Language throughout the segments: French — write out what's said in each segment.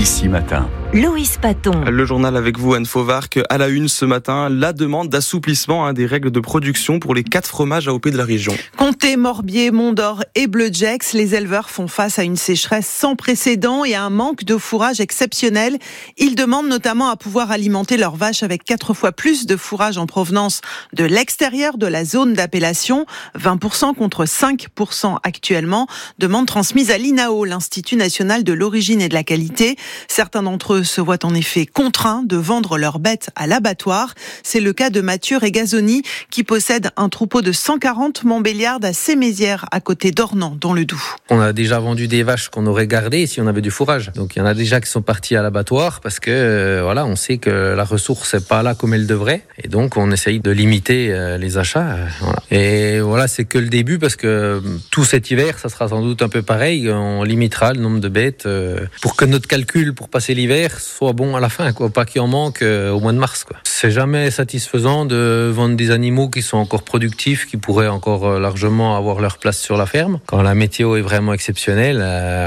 Ici Matin. Loïs Paton. Le journal avec vous, Anne Fauvarc. À la une ce matin, la demande d'assouplissement des règles de production pour les 4 fromages AOP de la région. Comté, Morbier, Mont-d'Or et Bleu-Gex, les éleveurs font face à une sécheresse sans précédent et à un manque de fourrage exceptionnel. Ils demandent notamment à pouvoir alimenter leurs vaches avec 4 fois plus de fourrage en provenance de l'extérieur de la zone d'appellation, 20% contre 5% actuellement. Demande transmise à l'INAO, l'Institut national de l'origine et de la qualité. Certains d'entre eux se voient en effet contraints de vendre leurs bêtes à l'abattoir. C'est le cas de Mathieu Regazzoni qui possède un troupeau de 140 Montbéliardes à Sémézières à côté d'Ornans dans le Doubs. On a déjà vendu des vaches qu'on aurait gardées si on avait du fourrage. Donc il y en a déjà qui sont partis à l'abattoir parce que on sait que la ressource n'est pas là comme elle devrait et donc on essaye de limiter les achats. Et voilà, c'est que le début parce que tout cet hiver, ça sera sans doute un peu pareil. On limitera le nombre de bêtes pour que notre calcul pour passer l'hiver soit bon à la fin, pas qu'il en manque au mois de mars. C'est jamais satisfaisant de vendre des animaux qui sont encore productifs, qui pourraient encore largement avoir leur place sur la ferme. Quand la météo est vraiment exceptionnelle,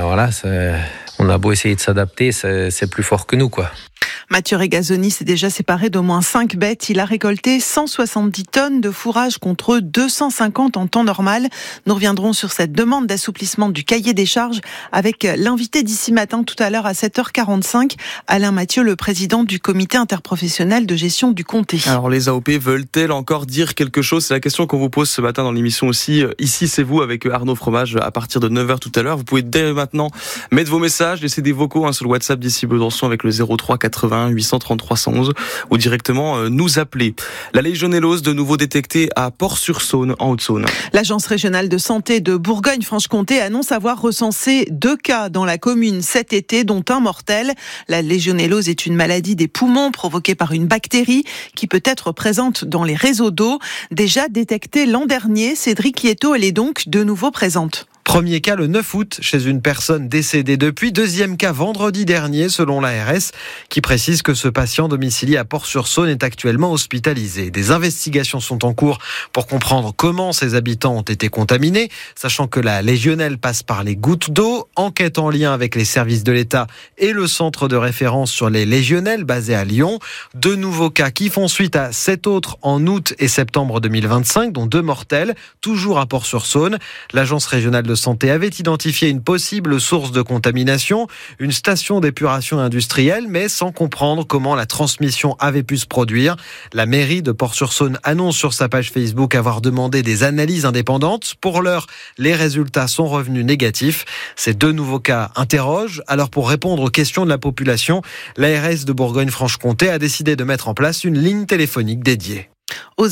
on a beau essayer de s'adapter, c'est plus fort que nous, Mathieu Regazzoni s'est déjà séparé d'au moins 5 bêtes. Il a récolté 170 tonnes de fourrage contre 250 en temps normal. Nous reviendrons sur cette demande d'assouplissement du cahier des charges avec l'invité d'ici matin tout à l'heure à 7h45, Alain Mathieu, le président du comité interprofessionnel de gestion du comté. Alors les AOP veulent-elles encore dire quelque chose ? C'est la question qu'on vous pose ce matin dans l'émission aussi. Ici c'est vous avec Arnaud Fromage à partir de 9h tout à l'heure. Vous pouvez dès maintenant mettre vos messages, laisser des vocaux sur le WhatsApp d'ici Besançon avec le 03 80 833 111 ou directement nous appeler. La légionellose de nouveau détectée à Port-sur-Saône en Haute-Saône. L'Agence régionale de santé de Bourgogne-Franche-Comté annonce avoir recensé 2 cas dans la commune cet été, dont un mortel. La légionellose est une maladie des poumons provoquée par une bactérie qui peut être présente dans les réseaux d'eau. Déjà détectée l'an dernier, Cédric Lieto, elle est donc de nouveau présente. Premier cas le 9 août chez une personne décédée depuis. Deuxième cas vendredi dernier selon l'ARS qui précise que ce patient domicilié à Port-sur-Saône est actuellement hospitalisé. Des investigations sont en cours pour comprendre comment ces habitants ont été contaminés, sachant que la légionelle passe par les gouttes d'eau. Enquête en lien avec les services de l'État et le centre de référence sur les légionelles basé à Lyon. 2 nouveaux cas qui font suite à 7 autres en août et septembre 2025, dont 2 mortels, toujours à Port-sur-Saône. L'agence régionale de santé avait identifié une possible source de contamination, une station d'épuration industrielle, mais sans comprendre comment la transmission avait pu se produire. La mairie de Port-sur-Saône annonce sur sa page Facebook avoir demandé des analyses indépendantes. Pour l'heure, les résultats sont revenus négatifs. Ces 2 nouveaux cas interrogent. Alors pour répondre aux questions de la population, l'ARS de Bourgogne-Franche-Comté a décidé de mettre en place une ligne téléphonique dédiée. Au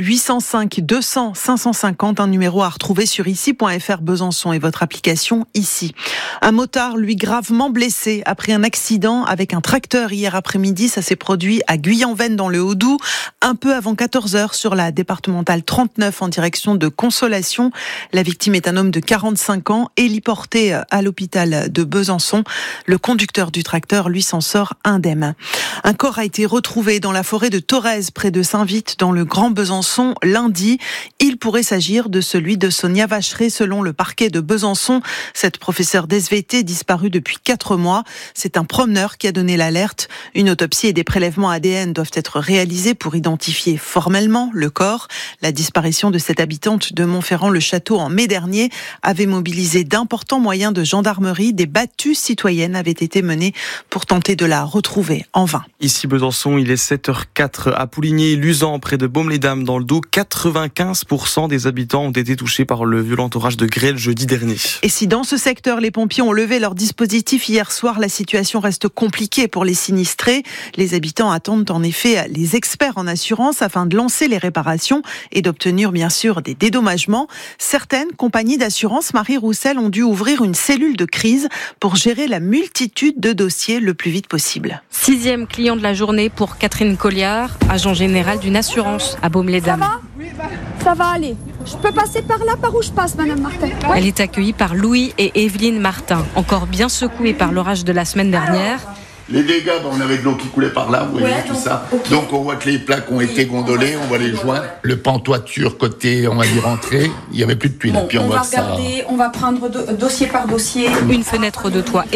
0805 200 550, un numéro à retrouver sur ici.fr Besançon et votre application Ici. Un motard, lui, gravement blessé après un accident avec un tracteur hier après-midi. Ça s'est produit à Guyanvennes dans le Haut-Doubs, un peu avant 14h sur la départementale 39 en direction de Consolation. La victime est un homme de 45 ans, héliporté à l'hôpital de Besançon. Le conducteur du tracteur, lui, s'en sort indemne. Un corps a été retrouvé dans la forêt de Thorez, près de Saint-Vite, dans le Grand Besançon, lundi. Il pourrait s'agir de celui de Sonia Vacheray, selon le parquet de Besançon. Cette professeure d'SVT disparue depuis 4 mois. C'est un promeneur qui a donné l'alerte. Une autopsie et des prélèvements ADN doivent être réalisés pour identifier formellement le corps. La disparition de cette habitante de Montferrand-le-Château en mai dernier avait mobilisé d'importants moyens de gendarmerie. Des battues citoyennes avaient été menées pour tenter de la retrouver en vain. Ici Besançon, il est 7h04 à Pouligny-Luzan, près de Baume-les-Dames dans le Doubs. 95% des habitants ont été touchés par le violent orage de grêle jeudi dernier. Et si dans ce secteur, les pompiers ont levé leur dispositif hier soir, la situation reste compliquée pour les sinistrés. Les habitants attendent en effet les experts en assurance afin de lancer les réparations et d'obtenir bien sûr des dédommagements. Certaines compagnies d'assurance, Marie Roussel, ont dû ouvrir une cellule de crise pour gérer la multitude de dossiers le plus vite possible. 6e client de la journée pour Catherine Colliard, agent général d'une assurance à Baume-les-Dames. Ça va ? Ça va aller. Je peux passer par là, par où je passe, Madame Martin. Ouais. Elle est accueillie par Louis et Evelyne Martin, encore bien secoués par l'orage de la semaine dernière. Les dégâts, on avait de l'eau qui coulait par là, vous voyez, tout ça. Okay. Donc on voit que les plaques ont été gondolées, on voit les joints. Le pantoiture côté, on va dire, entrée, il n'y avait plus de tuiles. Bon, puis on va regarder, on va prendre dossier par dossier. Une fenêtre de toit